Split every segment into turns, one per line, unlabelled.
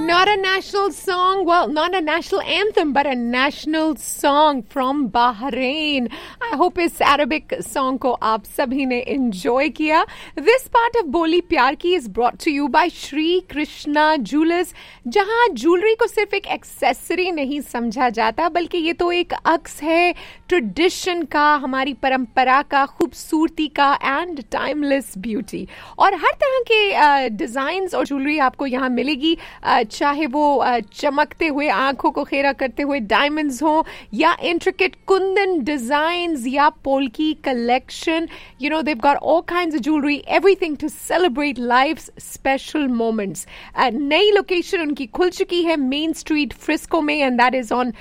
Not a national song, well, not a national anthem, but a national song from Bahrain. I hope इस Arabic song को आप सभी ने enjoy किया. This part of बोली प्यार की is brought to you by Shri Krishna Jewelers, जहाँ jewelry को सिर्फ एक accessory नहीं समझा जाता, बल्कि ये तो एक अक्स है tradition का, हमारी परंपरा का, खूबसूरती का and timeless beauty. और हर तरह के डिजाइन्स और ज्वेलरी आपको यहाँ मिलेगी, चाहे वो चमकते हुए आंखों को खेरा करते हुए डायमंड्स हो या इंट्रिकेट कुंदन डिजाइन्स या polki collection. You know they've got all kinds of jewelry, everything to celebrate life's special moments. नई लोकेशन उनकी खुल चुकी है मेन स्ट्रीट फ्रिस्को में, and that is on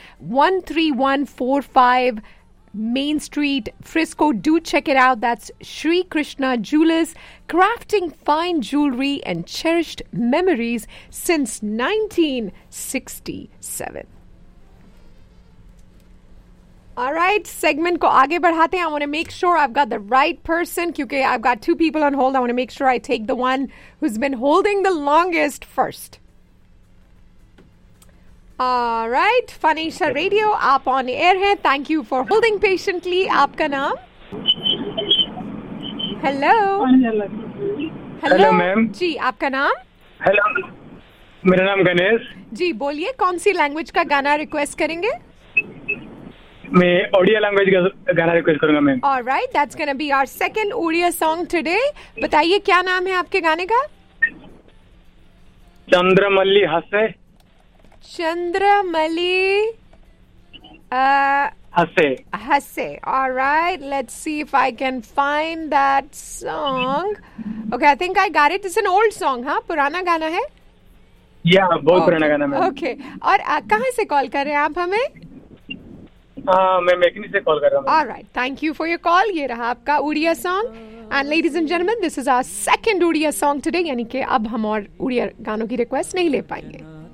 13145 Main Street, Frisco. Do check it out. That's Shri Krishna Jewelers, crafting fine jewelry and cherished memories since 1967. All right, segment ko aage badhate hain. I want to make sure I've got the right person, kyunki I've got two people on hold. I want to make sure I take the one who's been holding the longest first. All right, Fanisha Radio, आप on air हैं. Thank you for holding patiently. आपका नाम? Hello.
Hello ma'am.
जी, आपका नाम?
Hello, मेरा नाम गणेश.
जी, बोलिए कौन सी लैंग्वेज का गाना रिक्वेस्ट करेंगे?
मैं ओडिया लैंग्वेज का गाना रिक्वेस्ट करूंगा ma'am.
All right, that's gonna be our second Odia song today. बताइए क्या नाम है आपके गाने का?
चंद्रमल्ली हंसे.
Chandramali Hasse. All right, let's see if I can find that song. Okay, I think I got it. It's an old song, हाँ? पुराना गाना है?
या बहुत पुराना गाना मैम.
Okay. और कहाँ से कॉल कर रहे हैं आप हमें?
मैं मेकनी से कॉल कर रहा हूँ.
All right, thank you for your call. ये रहा आपका Odia song. And ladies and gentlemen, this is our second Odia song today. यानी कि अब हम और उड़िया गानों की रिक्वेस्ट नहीं ले पाएंगे.